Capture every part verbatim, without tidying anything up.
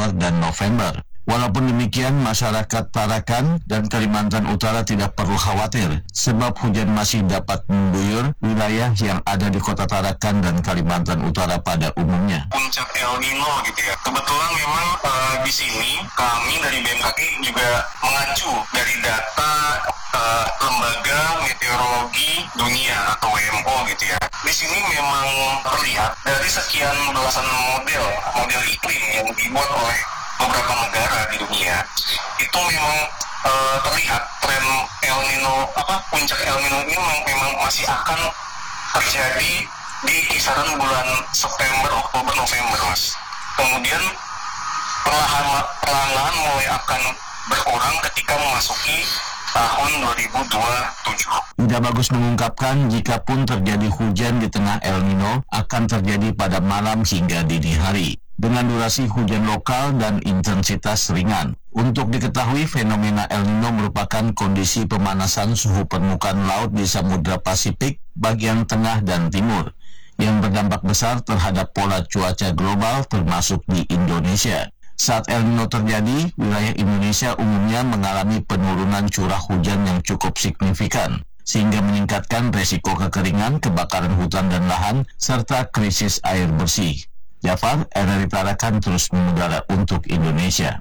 Oktober dan November. Walaupun demikian, masyarakat Tarakan dan Kalimantan Utara tidak perlu khawatir, sebab hujan masih dapat mengguyur wilayah yang ada di kota Tarakan dan Kalimantan Utara pada umumnya. Puncak El Nino gitu ya. Kebetulan memang uh, di sini kami dari B M K G juga mengacu dari data uh, Lembaga Meteorologi Dunia atau W M O gitu ya. Di sini memang terlihat dari sekian belasan model model iklim yang dibuat oleh beberapa negara di dunia, itu memang uh, terlihat tren El Nino, apa puncak El Nino ini memang, memang masih akan terjadi di kisaran bulan September, Oktober, November, Mas. Kemudian perlahan perlahan mulai akan berkurang ketika memasuki tahun dua ribu dua puluh tujuh. Ida Bagus mengungkapkan jika pun terjadi hujan di tengah El Nino akan terjadi pada malam hingga dini hari, dengan durasi hujan lokal dan intensitas ringan. Untuk diketahui, fenomena El Nino merupakan kondisi pemanasan suhu permukaan laut di Samudra Pasifik bagian tengah dan timur, yang berdampak besar terhadap pola cuaca global termasuk di Indonesia. Saat El Nino terjadi, wilayah Indonesia umumnya mengalami penurunan curah hujan yang cukup signifikan, sehingga meningkatkan resiko kekeringan, kebakaran hutan dan lahan, serta krisis air bersih. Jafar, R R I Tarakan terus mengudara untuk Indonesia.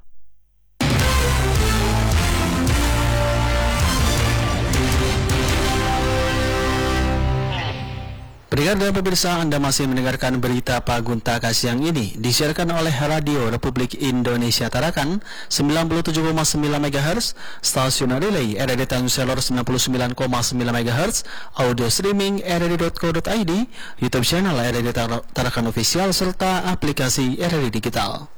Pendengar dan pemirsa, Anda masih mendengarkan berita Paguntaka siang ini disiarkan oleh Radio Republik Indonesia Tarakan sembilan puluh tujuh koma sembilan megahertz, stasiun relay R R I Tanjung Selor sembilan puluh sembilan koma sembilan megahertz, audio streaming r r i dot co dot i d, YouTube channel R R I Tarakan Official, serta aplikasi R R I Digital.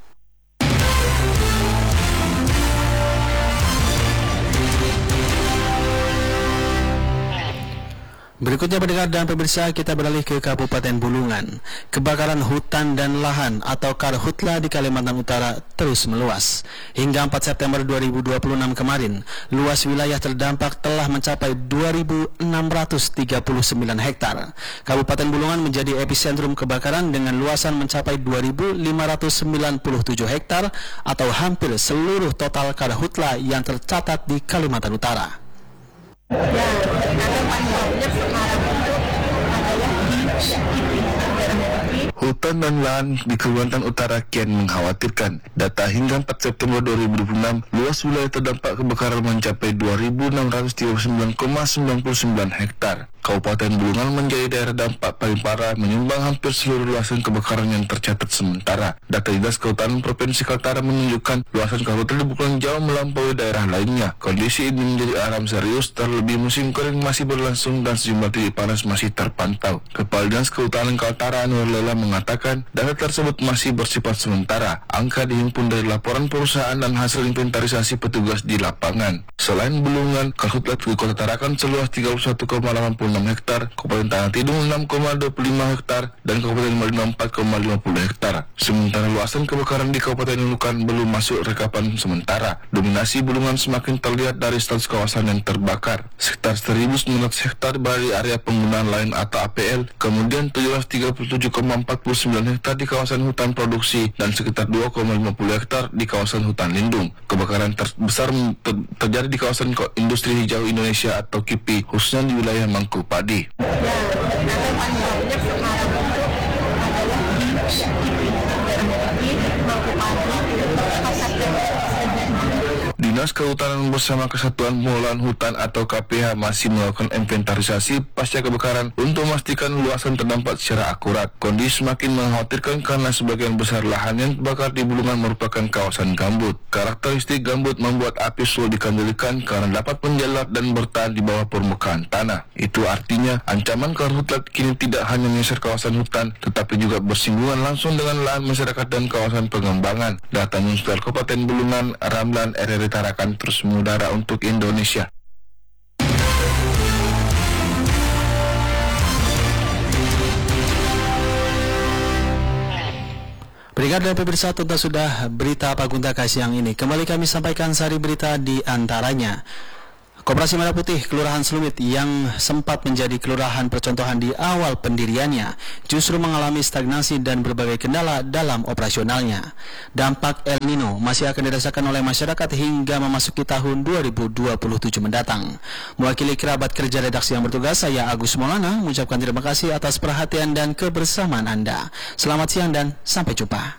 Berikutnya pendengar dan pemirsa, kita beralih ke Kabupaten Bulungan. Kebakaran hutan dan lahan atau Karhutla di Kalimantan Utara terus meluas. Hingga empat September dua ribu dua puluh enam kemarin, luas wilayah terdampak telah mencapai dua ribu enam ratus tiga puluh sembilan hektar. Kabupaten Bulungan menjadi epicentrum kebakaran dengan luasan mencapai dua ribu lima ratus sembilan puluh tujuh hektar atau hampir seluruh total Karhutla yang tercatat di Kalimantan Utara. Ya, karena penyebabnya sekarang itu adalah di hutan dan lahan di Kalimantan Utara kian mengkhawatirkan. Data hingga empat September dua ribu dua puluh enam, luas wilayah terdampak kebakaran mencapai dua ribu enam ratus tiga puluh sembilan koma sembilan puluh sembilan hektar. Kabupaten Bulungan menjadi daerah dampak paling parah, menyumbang hampir seluruh luasan kebakaran yang tercatat sementara. Data Dinas Kehutanan Provinsi Kaltara menunjukkan luasan Kabupaten Bulungan jauh melampaui daerah lainnya. Kondisi ini menjadi alarm serius, terlebih musim kering masih berlangsung dan sejumlah titik panas masih terpantau. Kepala Dinas Kehutanan Kaltara Anwar Lela mengatakan data tersebut masih bersifat sementara. Angka dihimpun dari laporan perusahaan dan hasil inventarisasi petugas di lapangan. Selain Bulungan, Karhutla di Kota Tarakan seluas tiga puluh satu koma delapan puluh enam hektar, Kabupaten Tanah Tidung enam koma dua puluh lima hektar, dan Kabupaten Madinah empat koma lima puluh hektar. Sementara luasan kebakaran di Kabupaten Nunukan belum masuk rekapan sementara. Dominasi Bulungan semakin terlihat dari status kawasan yang terbakar. Sekitar seribu sembilan ratus hektar berada di area penggunaan lain atau A P L, kemudian tujuh ratus tiga puluh tujuh koma empat puluh sembilan hektar di kawasan hutan produksi, dan sekitar dua koma lima puluh hektar di kawasan hutan lindung. Kebakaran terbesar ter terjadi di kawasan industri hijau Indonesia atau K I P I, khususnya di wilayah Mangku Padi. Ya, karena penyebabnya sekarang itu adalah di Mangku Padi, Dinas Kehutanan bersama Kesatuan Pengelolaan Hutan atau K P H masih melakukan inventarisasi pasca kebakaran untuk memastikan luasan terdampak secara akurat. Kondisi semakin mengkhawatirkan karena sebagian besar lahan yang terbakar di Bulungan merupakan kawasan gambut. Karakteristik gambut membuat api sulit dikendalikan karena dapat menjalar dan bertahan di bawah permukaan tanah. Itu artinya ancaman Karhutla kini tidak hanya menyasar kawasan hutan, tetapi juga bersinggungan langsung dengan lahan masyarakat dan kawasan pengembangan. Data Municipal Kabupaten Bulungan, Ramlan, R R I Tarakan terus mengudara untuk Indonesia. Pendengar dan pemirsa, tuntas sudah berita Paguntaka siang ini. Kembali kami sampaikan sari berita di antaranya. Koperasi Merah Putih Kelurahan Selumit yang sempat menjadi kelurahan percontohan di awal pendiriannya justru mengalami stagnasi dan berbagai kendala dalam operasionalnya. Dampak El Nino masih akan dirasakan oleh masyarakat hingga memasuki tahun dua ribu dua puluh tujuh mendatang. Mewakili kerabat kerja redaksi yang bertugas, saya Agus Maulana mengucapkan terima kasih atas perhatian dan kebersamaan Anda. Selamat siang dan sampai jumpa.